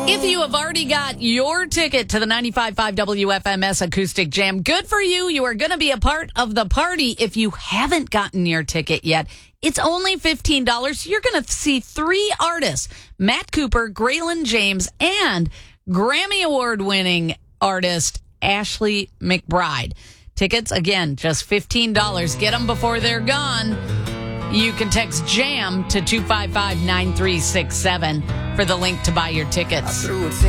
If you have already got your ticket to the 95.5 WFMS Acoustic Jam, good for you. You are going to be a part of the party. If you haven't gotten your ticket yet, it's only $15. You're going to see three artists, Matt Cooper, Graylin James, and Grammy Award-winning artist Ashley McBryde. Tickets, again, just $15. Get them before they're gone. You can text JAM to 255-9367 for the link to buy your tickets.